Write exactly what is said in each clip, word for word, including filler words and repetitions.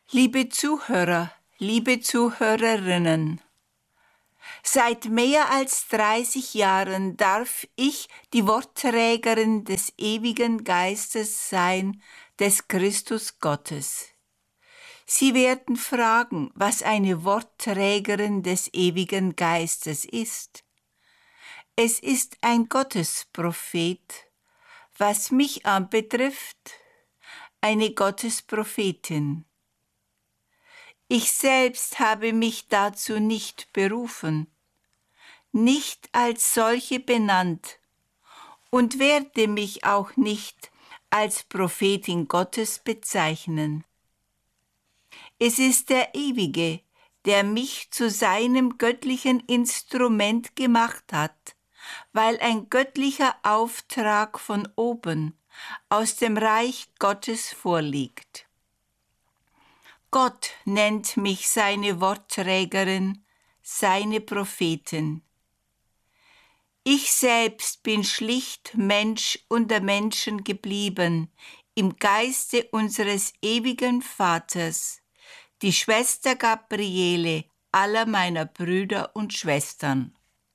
Liebe Zuhörer, liebe Zuhörerinnen, seit mehr als dreißig Jahren darf ich die Wortträgerin des ewigen Geistes sein, des Christus Gottes. Sie werden fragen, was eine Wortträgerin des ewigen Geistes ist. Es ist ein Gottesprophet, was mich anbetrifft, eine Gottesprophetin. Ich selbst habe mich dazu nicht berufen, nicht als solche benannt und werde mich auch nicht als Prophetin Gottes bezeichnen. Es ist der Ewige, der mich zu seinem göttlichen Instrument gemacht hat, weil ein göttlicher Auftrag von oben aus dem Reich Gottes vorliegt. Gott nennt mich seine Wortträgerin, seine Prophetin. Ich selbst bin schlicht Mensch unter Menschen geblieben, im Geiste unseres ewigen Vaters, die Schwester Gabriele aller meiner Brüder und Schwestern.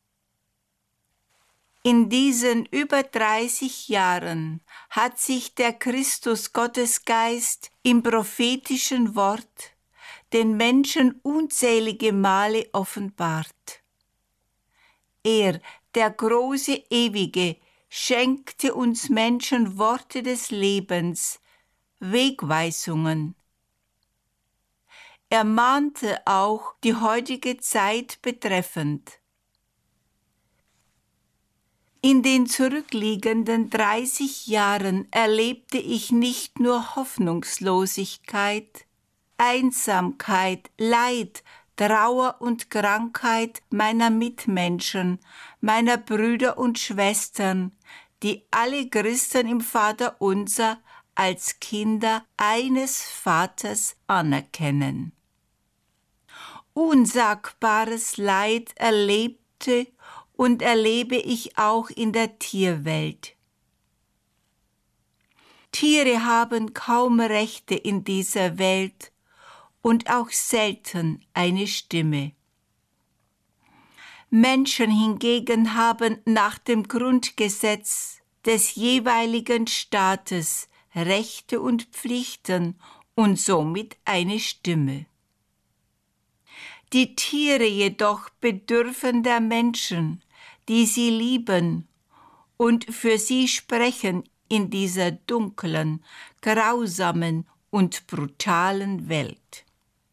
In diesen über dreißig Jahren hat sich der Christus Gottesgeist im prophetischen Wort den Menschen unzählige Male offenbart. Er, der große Ewige, schenkte uns Menschen Worte des Lebens, Wegweisungen. Er mahnte auch die heutige Zeit betreffend. In den zurückliegenden dreißig Jahren erlebte ich nicht nur Hoffnungslosigkeit, Einsamkeit, Leid, Trauer und Krankheit meiner Mitmenschen, meiner Brüder und Schwestern, die alle Christen im Vaterunser als Kinder eines Vaters anerkennen. Unsagbares Leid erlebte und erlebe ich auch in der Tierwelt. Tiere haben kaum Rechte in dieser Welt und auch selten eine Stimme. Menschen hingegen haben nach dem Grundgesetz des jeweiligen Staates Rechte und Pflichten und somit eine Stimme. Die Tiere jedoch bedürfen der Menschen, die sie lieben und für sie sprechen in dieser dunklen, grausamen und brutalen Welt.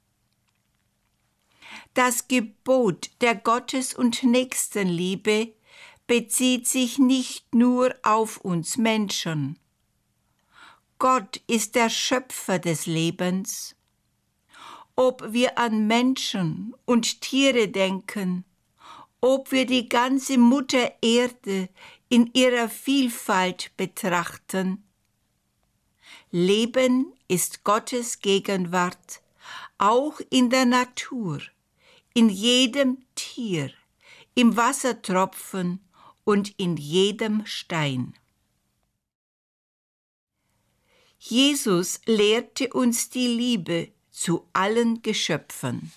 Das Gebot der Gottes- und Nächstenliebe bezieht sich nicht nur auf uns Menschen. Gott ist der Schöpfer des Lebens. Ob wir an Menschen und Tiere denken, ob wir die ganze Mutter Erde in ihrer Vielfalt betrachten. Leben ist Gottes Gegenwart, auch in der Natur, in jedem Tier, im Wassertropfen und in jedem Stein. Jesus lehrte uns die Liebe zu allen Geschöpfen.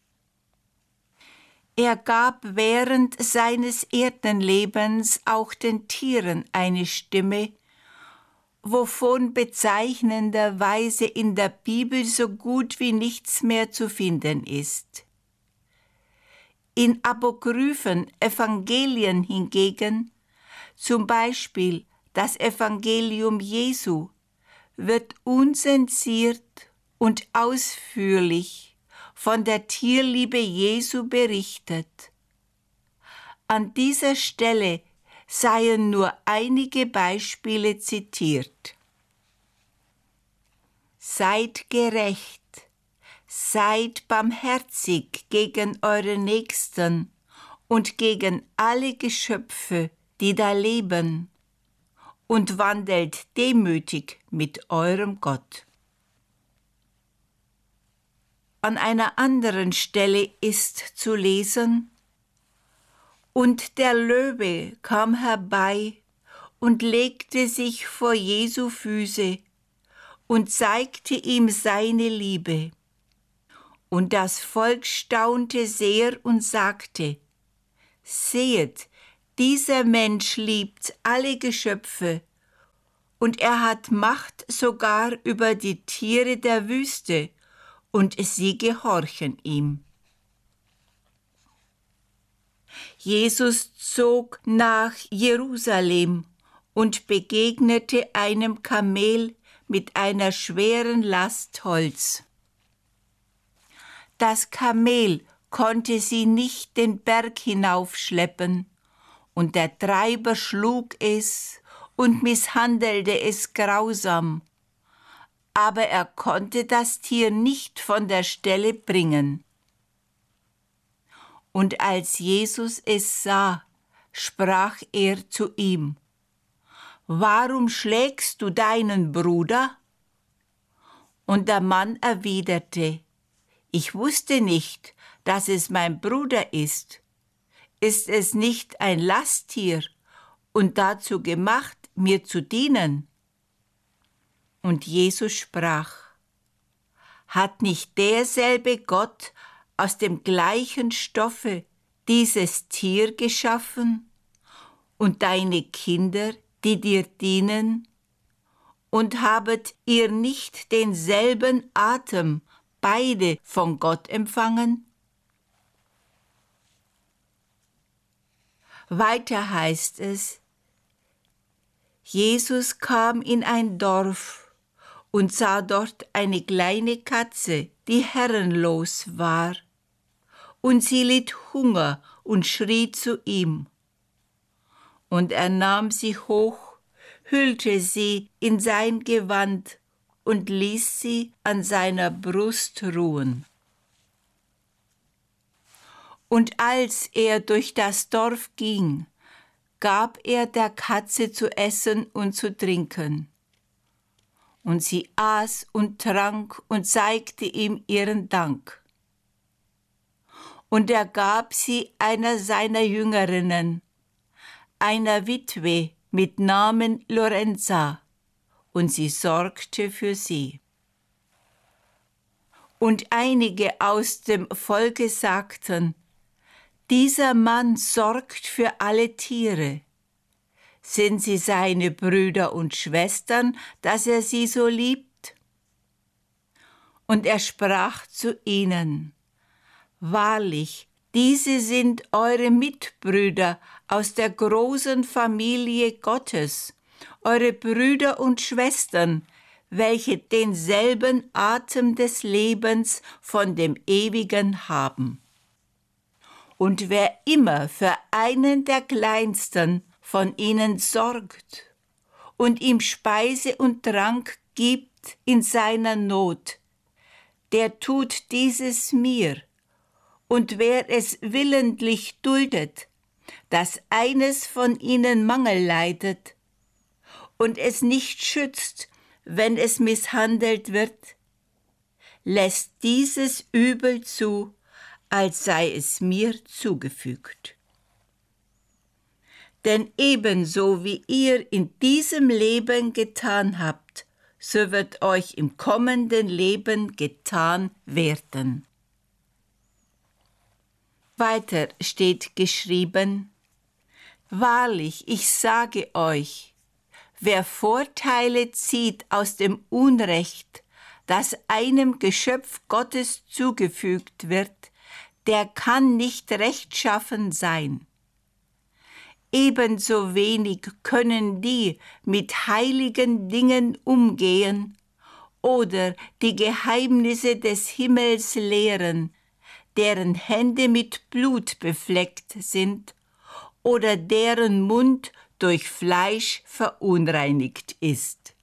Er gab während seines Erdenlebens auch den Tieren eine Stimme, wovon bezeichnenderweise in der Bibel so gut wie nichts mehr zu finden ist. In apokryphen Evangelien hingegen, zum Beispiel das Evangelium Jesu, wird unzensiert und ausführlich von der Tierliebe Jesu berichtet. An dieser Stelle seien nur einige Beispiele zitiert. Seid gerecht, seid barmherzig gegen eure Nächsten und gegen alle Geschöpfe, die da leben, und wandelt demütig mit eurem Gott. An einer anderen Stelle ist zu lesen: Und der Löwe kam herbei und legte sich vor Jesu Füße und zeigte ihm seine Liebe. Und das Volk staunte sehr und sagte: Sehet, dieser Mensch liebt alle Geschöpfe, und er hat Macht sogar über die Tiere der Wüste, und sie gehorchen ihm. Jesus zog nach Jerusalem und begegnete einem Kamel mit einer schweren Last Holz. Das Kamel konnte sie nicht den Berg hinaufschleppen, und der Treiber schlug es und misshandelte es grausam, aber er konnte das Tier nicht von der Stelle bringen. Und als Jesus es sah, sprach er zu ihm: Warum schlägst du deinen Bruder? Und der Mann erwiderte: Ich wusste nicht, dass es mein Bruder ist. Ist es nicht ein Lasttier und dazu gemacht, mir zu dienen? Und Jesus sprach: Hat nicht derselbe Gott aus dem gleichen Stoffe dieses Tier geschaffen und deine Kinder, die dir dienen? Und habet ihr nicht denselben Atem beide von Gott empfangen? Weiter heißt es: Jesus kam in ein Dorf und sah dort eine kleine Katze, die herrenlos war, und sie litt Hunger und schrie zu ihm. Und er nahm sie hoch, hüllte sie in sein Gewand und ließ sie an seiner Brust ruhen. Und als er durch das Dorf ging, gab er der Katze zu essen und zu trinken. Und sie aß und trank und zeigte ihm ihren Dank. Und er gab sie einer seiner Jüngerinnen, einer Witwe mit Namen Lorenza, und sie sorgte für sie. Und einige aus dem Volke sagten: Dieser Mann sorgt für alle Tiere. Sind sie seine Brüder und Schwestern, dass er sie so liebt? Und er sprach zu ihnen: Wahrlich, diese sind eure Mitbrüder aus der großen Familie Gottes, eure Brüder und Schwestern, welche denselben Atem des Lebens von dem Ewigen haben. Und wer immer für einen der Kleinsten von ihnen sorgt und ihm Speise und Trank gibt in seiner Not, der tut dieses mir. Und wer es willentlich duldet, dass eines von ihnen Mangel leidet und es nicht schützt, wenn es misshandelt wird, lässt dieses Übel zu, als sei es mir zugefügt. Denn ebenso wie ihr in diesem Leben getan habt, so wird euch im kommenden Leben getan werden. Weiter steht geschrieben: Wahrlich, ich sage euch, wer Vorteile zieht aus dem Unrecht, das einem Geschöpf Gottes zugefügt wird, der kann nicht rechtschaffen sein. Ebenso wenig können die mit heiligen Dingen umgehen oder die Geheimnisse des Himmels lehren, deren Hände mit Blut befleckt sind oder deren Mund durch Fleisch verunreinigt ist.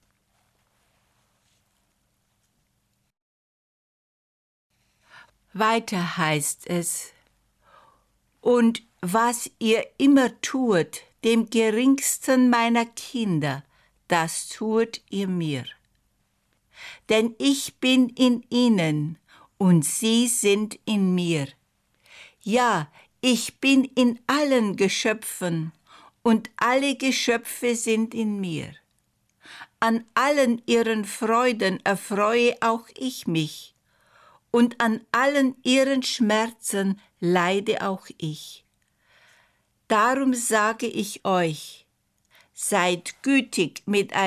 Weiter heißt es: Und was ihr immer tut, dem geringsten meiner Kinder, das tut ihr mir. Denn ich bin in ihnen und sie sind in mir. Ja, ich bin in allen Geschöpfen und alle Geschöpfe sind in mir. An allen ihren Freuden erfreue auch ich mich und an allen ihren Schmerzen leide auch ich. Darum sage ich euch, seid gütig mit